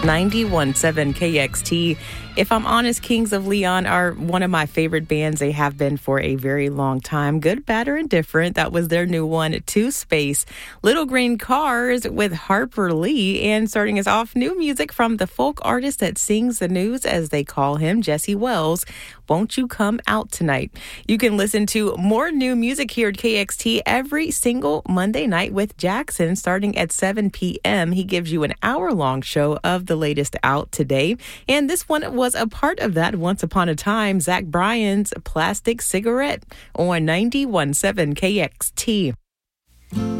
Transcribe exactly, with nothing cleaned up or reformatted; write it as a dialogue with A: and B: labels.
A: ninety-one point seven K X T. If I'm honest, Kings of Leon are one of my favorite bands. They have been for a very long time. Good, Bad, or Indifferent. That was their new one, To Space. Little Green Cars with Harper Lee. And starting us off, new music from the folk artist that sings the news, as they call him, Jesse Wells. Won't You Come Out Tonight? You can listen to more new music here at K X T every single Monday night with Jackson starting at seven p.m. He gives you an hour-long show of the latest out today. And this one was a part of that once upon a time. Zach Bryan's Plastic Cigarette on ninety-one point seven K X T.